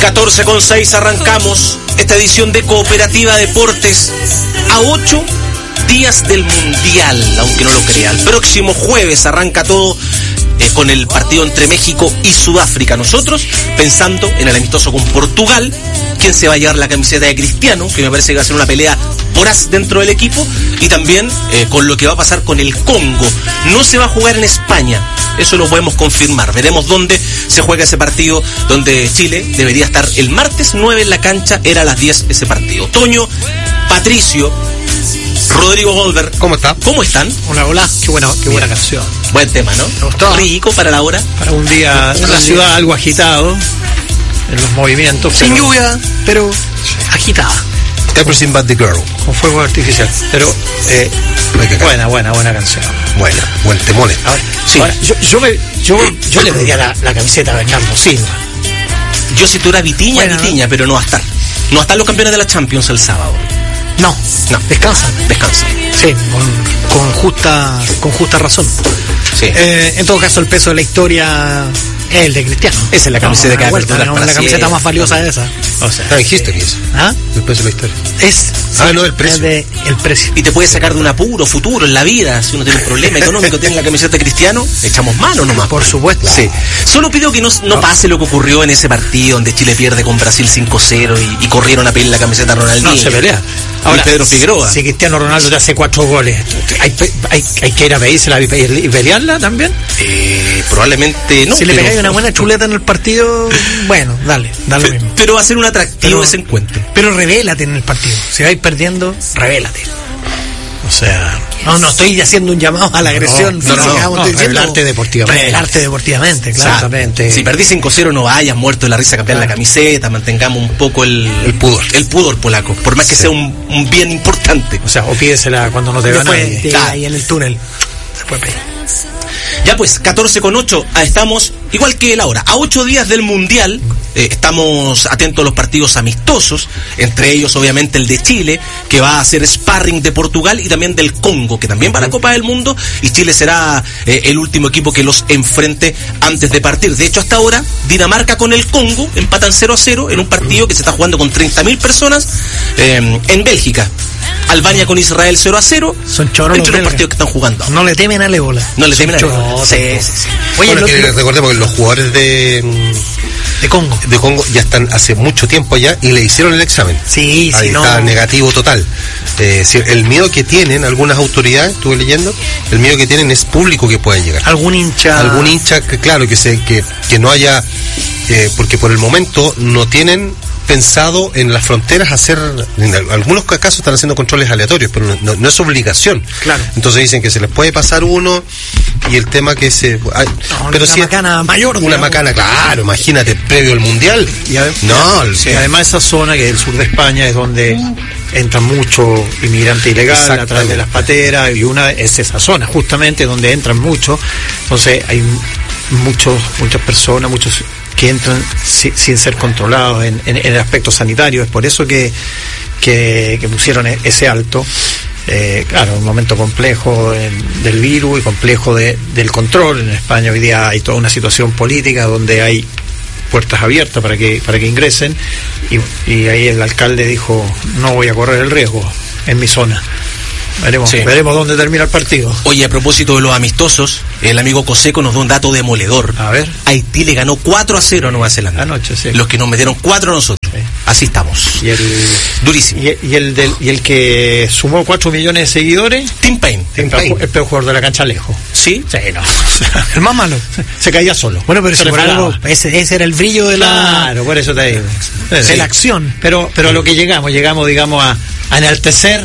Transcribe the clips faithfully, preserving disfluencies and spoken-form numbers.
catorce con seis arrancamos esta edición de Cooperativa Deportes a ocho días del Mundial, aunque no lo crea. El próximo jueves arranca todo eh, con el partido entre México y Sudáfrica. Nosotros pensando en el amistoso con Portugal, quién se va a llevar la camiseta de Cristiano, que me parece que va a ser una pelea voraz dentro del equipo, y también eh, con lo que va a pasar con el Congo. No se va a jugar en España, eso lo podemos confirmar. Veremos dónde se juega ese partido, donde Chile debería estar el martes nueve en la cancha, era a las diez ese partido. Toño, Patricio, Rodrigo Goldberg, ¿cómo está? ¿Cómo están? Hola, hola, qué buena, qué buena canción. Buen tema, ¿no? Me gustó. Rico para la hora. Para un día en la ciudad algo agitado, en los movimientos. Sin pero, lluvia, pero agitada. Everything but the girl. Con fuego artificial. Pero, eh, buena, buena, buena canción. Buena, buen temole. Ahora, sí. ahora yo, yo, me, yo, yo le pediría la, la camiseta a Bernardo Silva. Yo si tú eras Vitiña, Bueno, Vitiña, ¿no? Pero no va a estar. No va a estar los campeones de la Champions el sábado. No, No. descansan. Descansa. Sí, con, con justa con justa razón. Sí. Eh, en todo caso, el peso de la historia es el de Cristiano. Esa es la camiseta que va a perdurar no, para la camiseta siempre. más valiosa es esa. O sea, Ah, en history eso. ¿ah? Después de la historia. Es Ah, no, el precio. es de el precio. Y te puede sacar de un apuro futuro en la vida. Si uno tiene un problema económico, tiene la camiseta de Cristiano, echamos mano nomás. Por supuesto. Sí. Solo pido que no, no pase lo que ocurrió en ese partido donde Chile pierde con Brasil cinco cero y, y corrieron a pedir la camiseta a Ronaldinho. No se pelea. Ahora, Pedro Figueroa. Si Cristiano Ronaldo te hace cuatro goles, ¿hay, hay, hay que ir a pedírsela y pelearla también? Eh, probablemente no. Si le pero- pegáis una buena chuleta en el partido, bueno, dale, da lo mismo. Pero va a ser un atractivo Pero- ese encuentro. Pero revélate en el partido. Si vais perdiendo, revélate. O sea, no, no estoy haciendo un llamado a la agresión no, no, física, no, como no, estoy diciendo. revelarte deportivamente. Revelarte deportivamente, claramente. Si perdí cinco cero no vayas muerto de la risa a cambiar Claro. la camiseta, mantengamos un poco el, El pudor. el pudor polaco, por más que Sí. sea un, un bien importante. O sea, o pídesela cuando no te vea Después, nadie. te- Claro. ahí en el túnel. Después pedir. Ya pues, catorce con ocho, estamos igual que la hora, a ocho días del Mundial. Eh, estamos atentos a los partidos amistosos, entre ellos obviamente el de Chile, que va a hacer sparring de Portugal, y también del Congo, que también va a la Copa del Mundo, y Chile será eh, el último equipo que los enfrente antes de partir. De hecho, hasta ahora, Dinamarca con el Congo empatan cero a cero en un partido que se está jugando con treinta mil personas eh, en Bélgica. Albania con Israel cero a cero, Son choros los entre los belgas. partidos que están jugando. No le temen al ébola. No le Son temen a choros. Sí, sí, sí. Oye, Bueno, lo- que lo- recordemos que los jugadores de, de Congo. de Congo ya están hace mucho tiempo allá y le hicieron el examen. Sí, Ahí sí, no. está negativo total. Eh, si el miedo que tienen algunas autoridades, estuve leyendo, el miedo que tienen es público que pueda llegar. Algún hincha. Algún hincha, que claro, que se que, que no haya, eh, porque por el momento no tienen pensado en las fronteras hacer, en algunos casos están haciendo controles aleatorios, pero no, no, no es obligación. Claro. Entonces dicen que se les puede pasar uno y el tema que se... ay, No, pero una si macana mayor. una digamos. macana, claro, imagínate, previo al Mundial. Y ade- No, el- y además esa zona que es el sur de España es donde entra mucho inmigrante ilegal a través Exactamente. de las pateras, y una es esa zona justamente donde entran muchos. Entonces hay muchos muchas personas, muchos que entran si- sin ser controlados en, en- en el aspecto sanitario. Es por eso que, que, que pusieron e- ese alto. Eh, claro, un momento complejo en- del virus y complejo de, del control. En España hoy día hay toda una situación política donde hay puertas abiertas para que para que ingresen, y, y ahí el alcalde dijo: no voy a correr el riesgo en mi zona. Veremos, Sí. veremos dónde termina el partido. Oye, a propósito de los amistosos, el amigo Coseco nos da un dato demoledor. A ver. Haití le ganó cuatro a cero a Nueva Zelanda. Anoche, sí. Los que nos metieron cuatro a nosotros. Sí. Así estamos. Y el Durísimo. y, y el del, y el que sumó cuatro millones de seguidores, Tim Payne. el peor, el peor jugador de la cancha, lejos. ¿Sí? Sí, no. El más malo. Se caía solo. Bueno, pero Se si por resbalaba. algo, ese, ese era el brillo de la, Claro, por eso te digo. de Sí. la acción. Pero, pero a lo que llegamos, llegamos, digamos, a, a enaltecer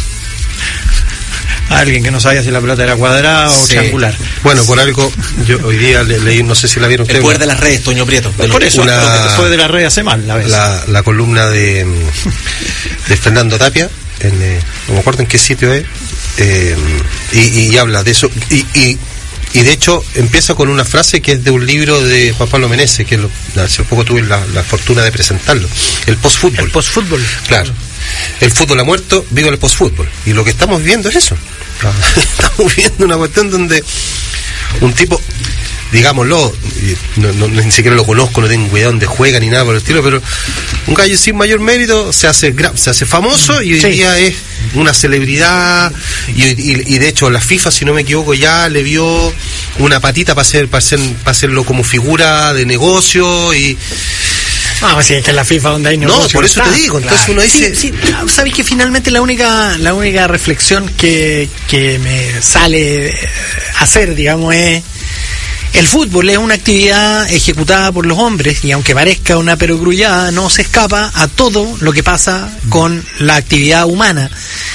a alguien que no sabía si la pelota era cuadrada o Sí. triangular. Bueno, por algo, yo hoy día le- leí, no sé si la vieron El ustedes, poder de las redes, Toño Prieto. De Por los- eso, una- lo que fue de la red hace mal, la vez. la, la columna de, de Fernando Tapia, en, eh, no me acuerdo en qué sitio es, eh, y, y habla de eso, y, y, y de hecho empieza con una frase que es de un libro de Juan Pablo Meneses, que lo- hace poco tuve la, la fortuna de presentarlo, el postfútbol. El postfútbol. Claro. El fútbol ha muerto, viva el postfútbol. Y lo que estamos viendo es eso. Estamos viendo una cuestión donde un tipo, digámoslo, no, no, ni siquiera lo conozco, no tengo idea dónde juega ni nada por el estilo, pero un gallo sin mayor mérito se hace gra- se hace famoso y hoy Sí. día es una celebridad y, y, y de hecho la FIFA, si no me equivoco, ya le vio una patita para hacer, para hacer, para hacerlo como figura de negocio y Ah, pues sí, es que en la FIFA donde hay no, negocio por eso está. te digo, entonces Claro. uno dice Sí, sí, sabes que finalmente la única la única reflexión que, que me sale hacer, digamos, es el fútbol es una actividad ejecutada por los hombres y aunque parezca una perogrullada, no se escapa a todo lo que pasa con la actividad humana.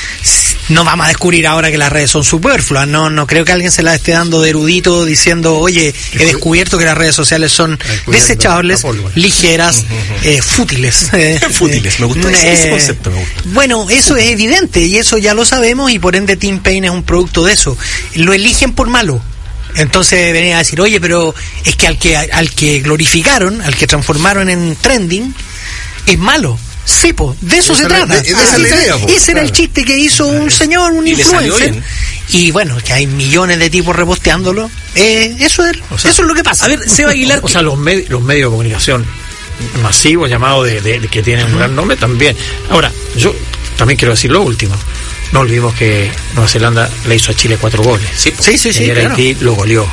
No vamos a descubrir ahora que las redes son superfluas, no no creo que alguien se las esté dando de erudito diciendo, oye, he descubierto que las redes sociales son desechables, ligeras, eh, fútiles. Eh, Fútiles, me gustó ese, ese eh, concepto, me gustó. Bueno, eso es evidente y eso ya lo sabemos y por ende Tim Payne es un producto de eso. Lo eligen por malo. Entonces venía a decir, oye, pero es que al que al que glorificaron, al que transformaron en trending, es malo. Sí, po, de eso Esa se la- trata. de- esa es la idea, po, Ese era el claro. chiste que hizo un señor, un Y le salió influencer. bien. Y bueno, que hay millones de tipos reposteándolo. Eh, eso es, O sea, eso es lo que pasa. A ver, Seba Aguilar, O sea, los, med- los medios de comunicación masivos, llamados de, de- de que tienen un gran nombre, también. Ahora, yo también quiero decir lo último. No olvidemos que Nueva Zelanda le hizo a Chile cuatro goles. Sí, sí, sí, y sí, ayer claro. Haití lo goleó.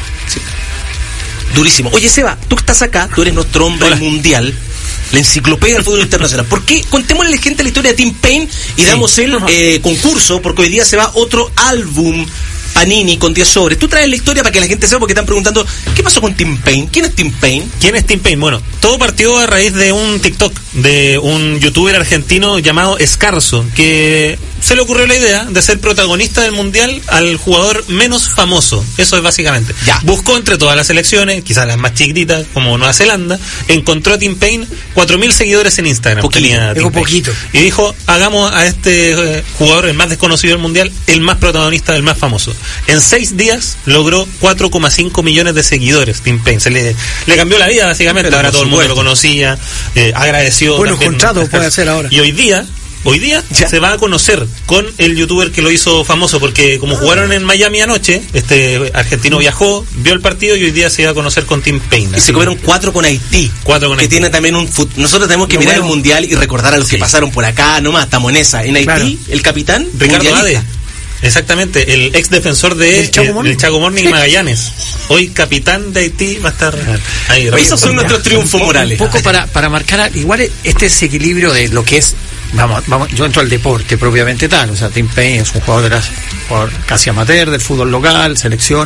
durísimo. Oye, Seba, tú que estás acá, tú eres nuestro hombre Hola. mundial, la enciclopedia del fútbol internacional. ¿Por qué? Contémosle a la gente la historia de Tim Payne y Sí. damos el Ajá. eh, concurso, porque hoy día se va otro álbum Panini con diez sobres. Tú traes la historia para que la gente sepa, porque están preguntando, ¿qué pasó con Tim Payne? ¿Quién es Tim Payne? ¿Quién es Tim Payne? Bueno, todo partió a raíz de un TikTok de un youtuber argentino llamado Escarzo, que se le ocurrió la idea de ser protagonista del mundial al jugador menos famoso. Eso es básicamente. Ya. Buscó entre todas las selecciones, quizás las más chiquititas, como Nueva Zelanda, encontró a Tim Payne, cuatro mil seguidores en Instagram. Poquito, tenía Tim digo Payne. poquito. Y dijo, hagamos a este eh, jugador, el más desconocido del mundial, el más protagonista, el más famoso. En seis días logró cuatro coma cinco millones de seguidores, Tim Payne. Se le, le cambió la vida, básicamente. Pero Ahora por todo el mundo supuesto. lo conocía, eh, agradeció. Buenos también. contratos puede hacer ahora. Y hoy día, hoy día Ya. se va a conocer con el youtuber que lo hizo famoso, porque como jugaron en Miami anoche, este argentino viajó, vio el partido y hoy día se va a conocer con Tim Payne. Y Así se comieron cuatro con Haití. Cuatro con que Haití. tiene también un fut- Nosotros tenemos que Lo mirar bueno. el mundial y recordar a los que pasaron por acá, nomás, estamos en esa. En Haití, Claro. el capitán, Ricardo mundialista. Ade. Exactamente, el ex defensor de Del Chaco eh, Morning. del Chaco Morning y Magallanes. Hoy capitán de Haití va a estar ahí. Oye, esos son nuestros triunfos morales. Un poco para, para marcar igual este desequilibrio de lo que es, vamos, vamos, yo entro al deporte propiamente tal, o sea, Tim Payne es un jugador, de la, jugador casi amateur del fútbol local, selección,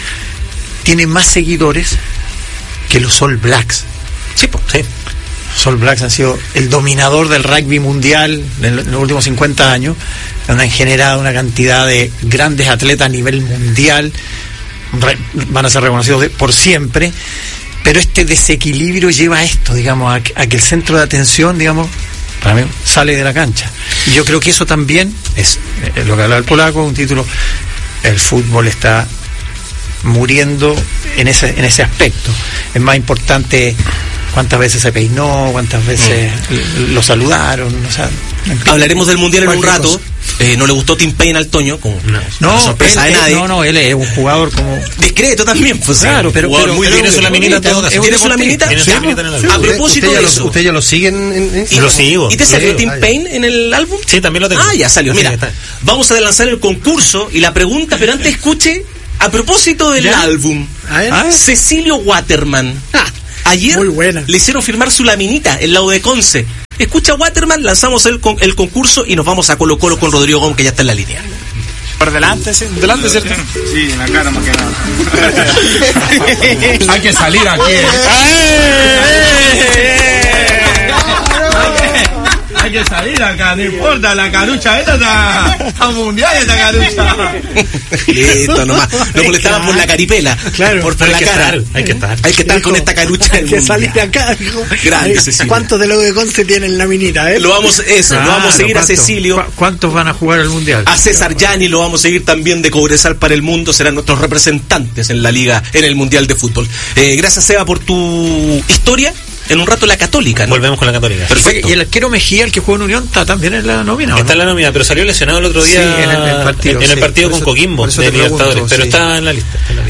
tiene más seguidores que los All Blacks. Sí, po, sí. Los All Blacks han sido el dominador del rugby mundial en los últimos cincuenta años, donde han generado una cantidad de grandes atletas a nivel mundial, re- van a ser reconocidos de- por siempre, pero este desequilibrio lleva a esto, digamos, a, que- a que el centro de atención, digamos, para mí, sale de la cancha. Y yo creo que eso también es eh, lo que hablaba el polaco, un título, el fútbol está muriendo en ese en ese aspecto. Es más importante cuántas veces se peinó, cuántas veces l- lo saludaron, o sea, en fin. Hablaremos del mundial en un Cualquier rato. cosa. Eh, no le gustó Tim Payne al Toño, como una No, sorpresa él- de él- nadie. no, no, él es un jugador como Discreto también, pues. Claro, sí, pero- jugador pero- muy pero tiene su laminita en todo caso. es un ¿Tiene su laminita? Tiene su Sí, laminita en el a álbum. propósito ¿Usted ya de lo- eso. ¿Usted ya lo sigue en, en- en- Y- Lo sigo. ¿Y te salió Sí. Tim Ah, ya. Payne en el álbum? Sí, también lo tengo. Ah, ya salió. Así Mira, que está. vamos a lanzar el concurso y la pregunta, pero antes escuche, a propósito del ¿Ya? álbum, A ver. Ah, Cecilio Waterman. Ayer Muy buena. le hicieron firmar su laminita, el lado de Conce. Escucha Waterman, lanzamos el, con- el concurso y nos vamos a Colo Colo con Rodrigo Gómez, que ya está en la línea. Por delante, sí, delante, ¿cierto? Sí, en la cara más que nada. Hay que salir aquí. ¿eh? Hay que salir acá, no importa, la carucha esta está, está mundial esta carucha. Listo, nomás. Nos molestaban por la caripela. Claro, por, por Pero la hay que cara. estar, hay que estar. Hay que estar Dijo, con esta carucha hay del que mundial. salir de acá, dijo. Grande, Ay, Cecilio. ¿Cuántos de los de Conce tienen la minita, eh? Lo vamos, eso, lo vamos a seguir a Cecilio. ¿Cuántos van a jugar el mundial? A César Yanni lo vamos a seguir también de Cobresal para el Mundo, serán nuestros representantes en la liga, en el Mundial de Fútbol. Eh, gracias, Seba, por tu historia. En un rato la Católica, ¿no? Volvemos con la Católica. Perfecto. Y el arquero Mejía, el que juega en Unión, está también en la nómina, ¿o Está en no? la nómina, pero salió lesionado el otro Sí, día en el- el partido, en el sí. partido Por con eso- Coquimbo por eso de te pregunto, Libertadores, pero sí. está en la lista. está en la lista.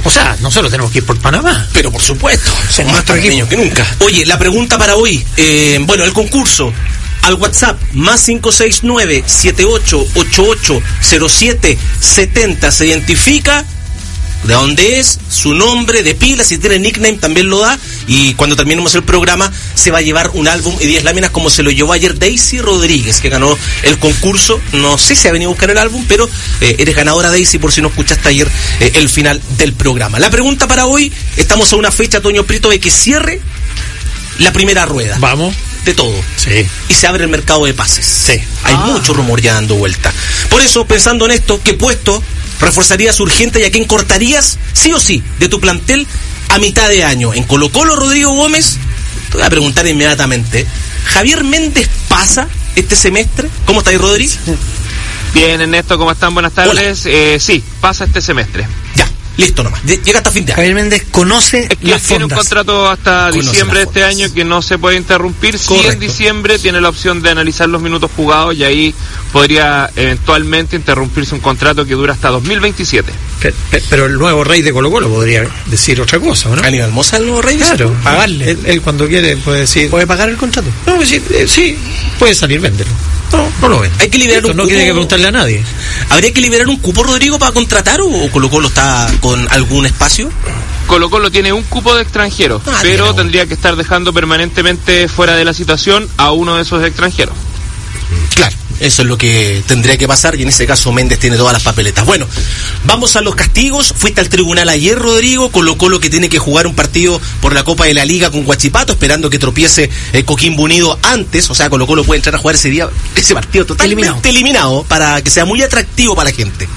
O sea, nosotros tenemos que ir por Panamá. Pero por supuesto, Somos más nuestro panameños que nunca. Oye, la pregunta para hoy, eh, bueno, el concurso, al WhatsApp, más cinco seis nueve, siete ocho ocho ocho, cero siete siete cero, se identifica de dónde es, su nombre de pila, si tiene nickname también lo da, y cuando terminemos el programa se va a llevar un álbum y diez láminas como se lo llevó ayer Daisy Rodríguez, que ganó el concurso. No sé si ha venido a buscar el álbum, pero eh, eres ganadora, Daisy, por si no escuchaste ayer eh, el final del programa. La pregunta para hoy, estamos a una fecha, Toño Prieto, de que cierre la primera rueda. Vamos. De todo. Sí. Y se abre el mercado de pases. Sí. Hay Ah. mucho rumor ya dando vuelta. Por eso, pensando en esto, ¿qué puesto reforzarías urgente y a quién cortarías, sí o sí, de tu plantel a mitad de año? En Colo Colo, Rodrigo Gómez, te voy a preguntar inmediatamente, ¿Javier Méndez pasa este semestre? ¿Cómo está ahí, Rodri? Bien, Ernesto, ¿cómo están? Buenas tardes. Eh, sí, pasa este semestre. Ya, listo nomás. Llega hasta fin de año. Javier Méndez conoce Es que las tiene un fondas. contrato hasta Conoce diciembre de las este fondas. año que no se puede interrumpir. Sí, Correcto. en diciembre tiene la opción de analizar los minutos jugados y ahí podría eventualmente interrumpirse un contrato que dura hasta dos mil veintisiete. Pe- pe- Pero el nuevo rey de Colo Colo podría decir otra cosa, ¿no? Aníbal Mosa, el nuevo rey. dice. Claro, Pagarle. Él, él cuando quiere puede decir, ¿puede pagar el contrato? No, pues sí, eh, sí, puede salir, véndelo. No, no lo vende. Hay que liberar Listo, un no cupo. tiene que preguntarle a nadie. ¿Habría que liberar un cupo, Rodrigo, para contratar o Colo Colo está con algún espacio? Colo Colo tiene un cupo de extranjeros, Ah, pero mira. tendría que estar dejando permanentemente fuera de la situación a uno de esos extranjeros. Claro, eso es lo que tendría que pasar y en ese caso Méndez tiene todas las papeletas. Bueno, vamos a los castigos. Fuiste al tribunal ayer, Rodrigo. Colo Colo que tiene que jugar un partido por la Copa de la Liga con Huachipato, esperando que tropiece el Coquimbo Unido antes. O sea, Colo Colo puede entrar a jugar ese día, ese partido totalmente eliminado, eliminado para que sea muy atractivo para la gente.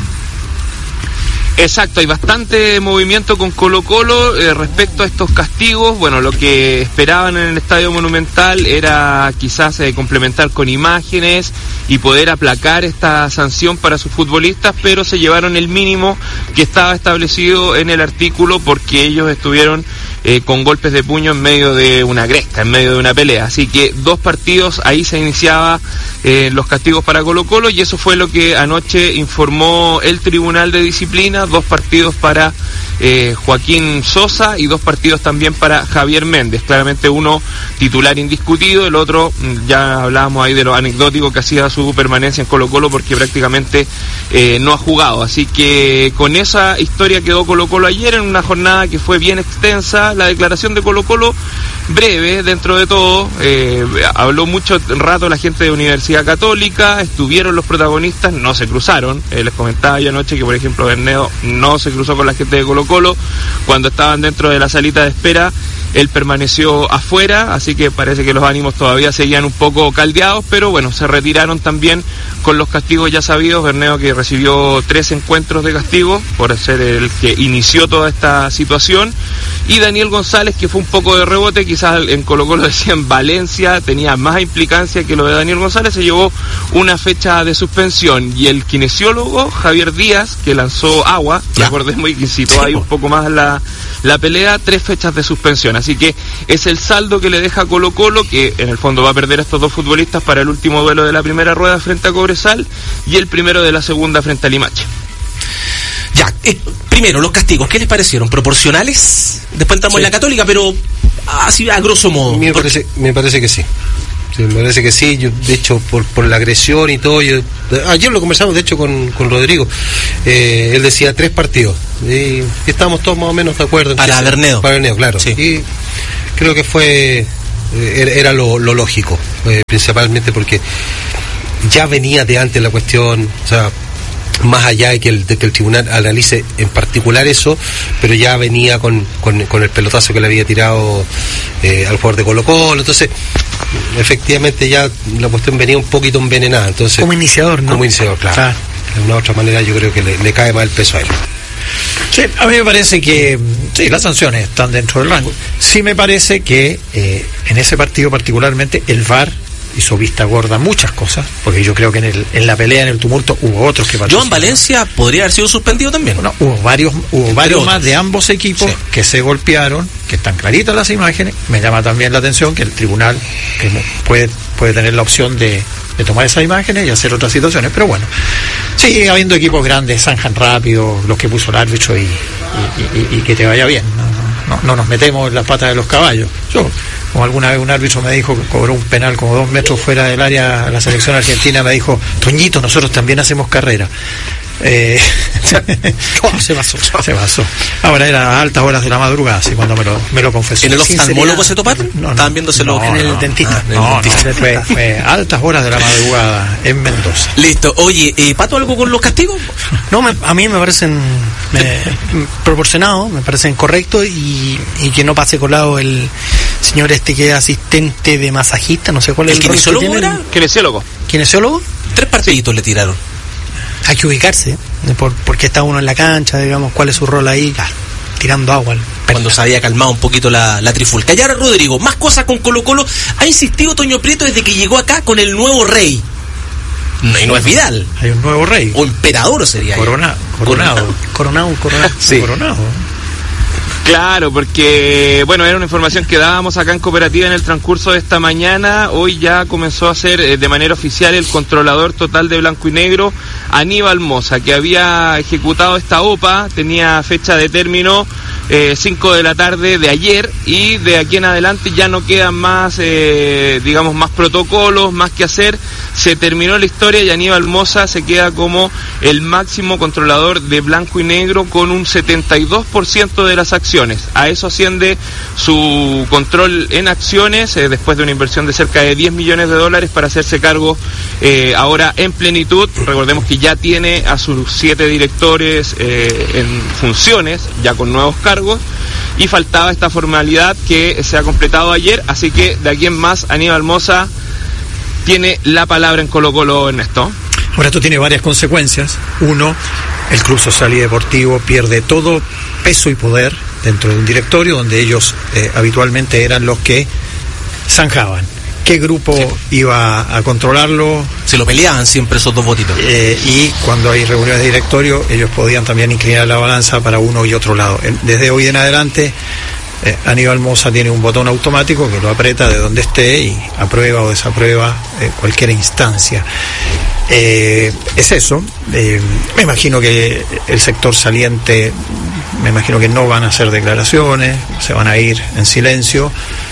Exacto, hay bastante movimiento con Colo Colo eh, respecto a estos castigos. Bueno, lo que esperaban en el Estadio Monumental era quizás eh, complementar con imágenes y poder aplacar esta sanción para sus futbolistas, pero se llevaron el mínimo que estaba establecido en el artículo porque ellos estuvieron eh, con golpes de puño en medio de una gresca, en medio de una pelea. Así que dos partidos, ahí se iniciaba eh, los castigos para Colo Colo y eso fue lo que anoche informó el Tribunal de Disciplina. Dos partidos para eh, Joaquín Sosa y dos partidos también para Javier Méndez. Claramente uno titular indiscutido, el otro, ya hablábamos ahí de lo anecdótico que hacía su permanencia en Colo Colo porque prácticamente eh, no ha jugado. Así que con esa historia quedó Colo Colo ayer en una jornada que fue bien extensa. La declaración de Colo Colo breve dentro de todo, eh, habló mucho rato la gente de Universidad Católica, estuvieron los protagonistas, no se cruzaron. Eh, les comentaba yo anoche que por ejemplo Berneo no se cruzó con la gente de Colo Colo cuando estaban dentro de la salita de espera. Él permaneció afuera, así que parece que los ánimos todavía seguían un poco caldeados, pero bueno, se retiraron también con los castigos ya sabidos. Berneo que recibió tres encuentros de castigo por ser el que inició toda esta situación, y Daniel González, que fue un poco de rebote, quizás en Colo Colo decían Valencia, tenía más implicancia que lo de Daniel González, se llevó una fecha de suspensión, y el kinesiólogo Javier Díaz, que lanzó agua, Ya. recordemos, y que incitó Sí, ahí po. un poco más la, la pelea, tres fechas de suspensión. Así que es el saldo que le deja Colo Colo, que en el fondo va a perder a estos dos futbolistas para el último duelo de la primera rueda frente a Cobresal y el primero de la segunda frente a Limache. Ya, eh, primero, los castigos, ¿qué les parecieron? ¿Proporcionales? Después entramos Sí. en la Católica, pero así a grosso modo. Me Porque- parece, me parece que sí. Sí, me parece que sí. Yo, de hecho, por, por la agresión y todo, yo, ayer lo conversamos, de hecho, con, con Rodrigo. Eh, él decía tres partidos. Y estábamos todos más o menos de acuerdo. en Para que- Berneo. Para Berneo, claro. Sí. Y creo que fue. eh, Era, era lo, lo lógico, eh, principalmente porque ya venía de antes la cuestión, o sea, más allá de que el, de que el tribunal analice en particular eso, pero ya venía con, con, con el pelotazo que le había tirado eh, al jugador de Colo Colo. Entonces, efectivamente ya la cuestión venía un poquito envenenada. Entonces, Como iniciador, ¿no? Como iniciador, claro. Claro. De una u otra manera yo creo que le, le cae más el peso a él. Sí, a mí me parece que sí, las sanciones están dentro del rango. Sí me parece que eh, en ese partido particularmente el V A R hizo vista gorda muchas cosas, porque yo creo que en, el, en la pelea, en el tumulto, hubo otros que Joan participaron. Valencia podría haber sido suspendido también. Bueno, hubo varios, hubo varios otros. más de ambos equipos Sí. que se golpearon, que están claritas las imágenes. Me llama también la atención que el tribunal que mo- puede, puede tener la opción de, de tomar esas imágenes y hacer otras situaciones, pero bueno, sigue habiendo equipos grandes, zanjan rápido, los que puso el árbitro y, y, y, y que te vaya bien. No, no, no, no nos metemos en las patas de los caballos. Yo, como alguna vez un árbitro me dijo que cobró un penal como dos metros fuera del área, la selección argentina me dijo, Toñito, nosotros también hacemos carrera. Eh, oh, se basó, se basó. Ahora era a altas horas de la madrugada, así cuando me lo, me lo confesó. ¿En el oftalmólogo se toparon? No, no, estaban viéndoselo no, en el no, dentista. No, no, no, no, fue, fue altas horas de la madrugada en Mendoza. Listo. Oye, eh, ¿Pato, algo con los castigos? No, me, a mí me parecen me, proporcionados, me parecen correctos y, y que no pase colado el señor este que es asistente de masajista, no sé cuál es ¿El el rol que kinesiólogo tiene. era? Kinesiólogo. ¿Kinesiólogo? Tres partiditos le tiraron. Hay que ubicarse, ¿eh? por, porque está uno en la cancha, digamos, cuál es su rol ahí, ah, tirando agua. Cuando se había calmado un poquito la, la trifulca. Y ahora, Rodrigo, más cosas con Colo Colo. Ha insistido Toño Prieto desde que llegó acá con el nuevo rey. No, y no es Vidal. Hay un nuevo rey. O emperador sería. Corona, coronado. Coronado, coronado. Sí. Coronado. Claro, porque, bueno, era una información que dábamos acá en Cooperativa en el transcurso de esta mañana. Hoy ya comenzó a ser eh, de manera oficial el controlador total de Blanco y Negro, Aníbal Mosa, que había ejecutado esta O P A, tenía fecha de término eh, cinco de la tarde de ayer, y de aquí en adelante ya no quedan más, eh, digamos, más protocolos, más que hacer. Se terminó la historia y Aníbal Mosa se queda como el máximo controlador de Blanco y Negro con un setenta y dos por ciento de las acciones. A eso asciende su control en acciones, eh, después de una inversión de cerca de diez millones de dólares para hacerse cargo eh, ahora en plenitud. Recordemos que ya tiene a sus siete directores eh, en funciones, ya con nuevos cargos, y faltaba esta formalidad que se ha completado ayer, así que de aquí en más Aníbal Mosa tiene la palabra en Colo Colo, Ernesto. Ahora, esto tiene varias consecuencias. Uno, el Club Social y Deportivo pierde todo peso y poder dentro de un directorio donde ellos eh, habitualmente eran los que zanjaban qué grupo sí. iba a controlarlo. Se lo peleaban siempre esos dos votitos. Eh, y cuando hay reuniones de directorio, ellos podían también inclinar la balanza para uno y otro lado. Desde hoy en adelante, Eh, Aníbal Mosa tiene un botón automático que lo aprieta de donde esté y aprueba o desaprueba eh, cualquier instancia. Eh, es eso. Eh, me imagino que el sector saliente, me imagino que no van a hacer declaraciones, se van a ir en silencio.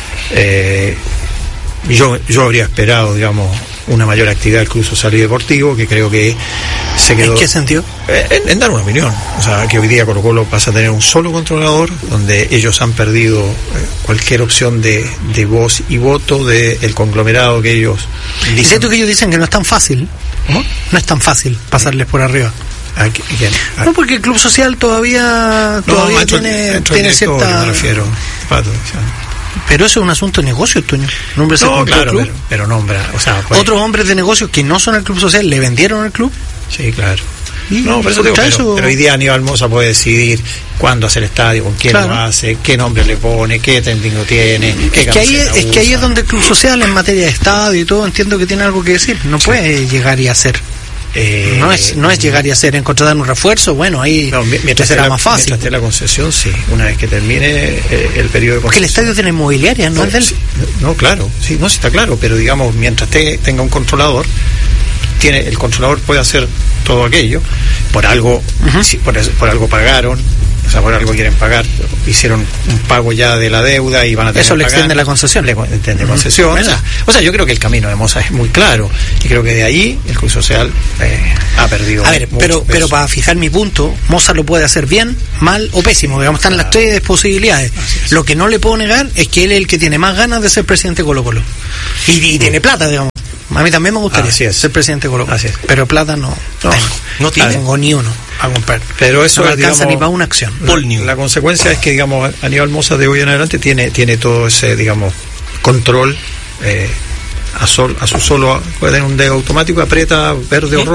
Eh, yo, yo habría esperado, digamos, una mayor actividad del Club Social y Deportivo, que creo que se quedó... ¿En qué sentido? En, en dar una opinión. O sea, que hoy día Colo Colo pasa a tener un solo controlador, donde ellos han perdido eh, cualquier opción de, de voz y voto del conglomerado que ellos dicen. Es cierto que ellos dicen que no es tan fácil, ¿no? No es tan fácil pasarles por arriba. ¿A quién? ¿A... No, porque el Club Social todavía, no, todavía macho, tiene, tiene cierta... me refiero, Pato, o sea. Pero eso es un asunto de negocio, Toño. No, claro, pero, pero nombra, o sea, pues, otros hombres de negocios que no son el Club Social le vendieron al club. Sí, claro. No, pero, eso digo, pero, eso... pero hoy día Aníbal Mosa puede decidir cuándo hacer estadio, con quién claro. lo hace, qué nombre le pone, qué tendido tiene. Qué es que ahí es, es que ahí es donde el Club Social, en materia de estadio y todo, entiendo que tiene algo que decir. No sí. puede llegar y hacer. Eh, no es no es llegar y hacer, en contratar un refuerzo, bueno, ahí no, mientras será la, más fácil. Mientras esté la concesión, sí, una vez que termine eh, el periodo de concesión. Porque el estadio tiene inmobiliaria, ¿no, no es de él? Sí, no, claro, sí, no, sí está claro, pero digamos, mientras te, tenga un controlador, tiene el controlador puede hacer todo aquello, por algo, uh-huh. sí, por, por algo pagaron, o sea, por algo quieren pagar, hicieron un pago ya de la deuda y van a tener eso que le pagar, extiende la concesión. Le extiende uh-huh. concesión. Uh-huh. O, sea, o sea, yo creo que el camino de Mosa es muy claro y creo que de ahí el Club Social eh, ha perdido. A ver, mucho pero, peso. pero para fijar mi punto, Mosa lo puede hacer bien, mal o pésimo. Digamos, están claro. las tres posibilidades. Lo que no le puedo negar es que él es el que tiene más ganas de ser presidente de Colo Colo. Y, y tiene plata, digamos. A mí también me gustaría ser presidente de Colo Colo. Pero plata no, no tengo. No tiene. No tengo ni uno a comprar. Pero eso no me es, alcanza digamos, ni para una acción. La, la consecuencia es que, digamos, Aníbal Mosa de hoy en adelante tiene tiene todo ese, digamos, control eh, a, sol, a su solo, puede tener un dedo automático, aprieta verde o rojo.